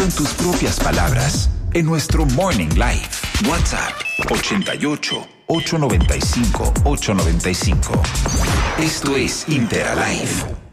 con tus propias palabras en nuestro Morning Live. WhatsApp 88-895-895. Esto es Interalive.